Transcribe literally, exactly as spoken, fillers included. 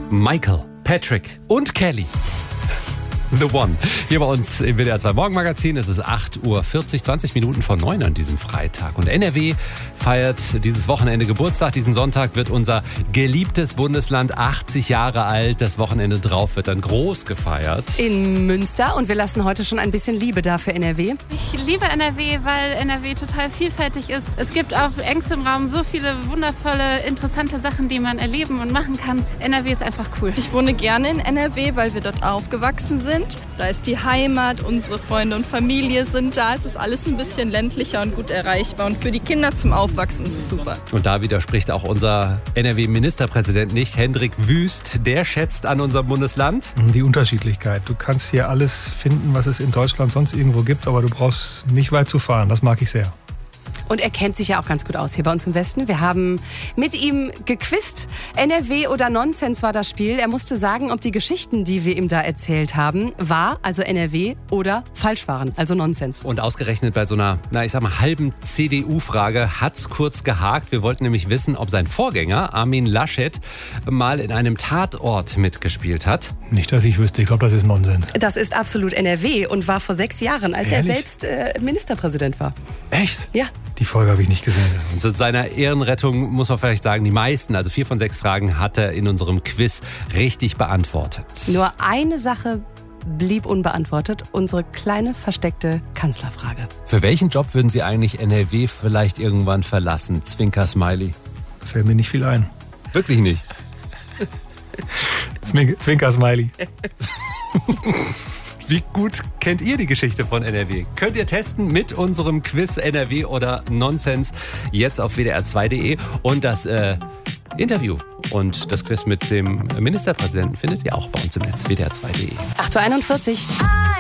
Michael, Patrick und Kelly. The One. Hier bei uns im W D R zwei Morgenmagazin. Es ist acht Uhr vierzig, zwanzig Minuten vor neun an diesem Freitag. Und N R W feiert dieses Wochenende Geburtstag. Diesen Sonntag wird unser geliebtes Bundesland achtzig Jahre alt. Das Wochenende drauf wird dann groß gefeiert. In Münster. Und wir lassen heute schon ein bisschen Liebe da für N R W. Ich liebe N R W, weil N R W total vielfältig ist. Es gibt auf engstem Raum so viele wundervolle, interessante Sachen, die man erleben und machen kann. N R W ist einfach cool. Ich wohne gerne in N R W, weil wir dort aufgewachsen sind. Da ist die Heimat, unsere Freunde und Familie sind da. Es ist alles ein bisschen ländlicher und gut erreichbar. Und für die Kinder zum Aufwachsen ist es super. Und da widerspricht auch unser N R W-Ministerpräsident nicht, Hendrik Wüst. Der schätzt an unserem Bundesland die Unterschiedlichkeit. Du kannst hier alles finden, was es in Deutschland sonst irgendwo gibt, aber du brauchst nicht weit zu fahren. Das mag ich sehr. Und er kennt sich ja auch ganz gut aus hier bei uns im Westen. Wir haben mit ihm gequizt. N R W oder Nonsens war das Spiel. Er musste sagen, ob die Geschichten, die wir ihm da erzählt haben, wahr, also N R W, oder falsch waren, also Nonsens. Und ausgerechnet bei so einer, na ich sag mal, halben C D U-Frage hat's kurz gehakt. Wir wollten nämlich wissen, ob sein Vorgänger, Armin Laschet, mal in einem Tatort mitgespielt hat. Nicht, dass ich wüsste. Ich glaube, das ist Nonsens. Das ist absolut N R W und war vor sechs Jahren, als Ehrlich? er selbst äh, Ministerpräsident war. Echt? Ja. Die Folge habe ich nicht gesehen. Und zu seiner Ehrenrettung muss man vielleicht sagen, die meisten, also vier von sechs Fragen, hat er in unserem Quiz richtig beantwortet. Nur eine Sache blieb unbeantwortet, unsere kleine versteckte Kanzlerfrage. Für welchen Job würden Sie eigentlich N R W vielleicht irgendwann verlassen? Zwinker-Smiley. Fällt mir nicht viel ein. Wirklich nicht? Zwinker-Smiley. Wie gut kennt ihr die Geschichte von N R W? Könnt ihr testen mit unserem Quiz N R W oder Nonsens jetzt auf W D R zwei Punkt de. Und das äh, Interview und das Quiz mit dem Ministerpräsidenten findet ihr auch bei uns im Netz W D R zwei Punkt de. acht Uhr einundvierzig.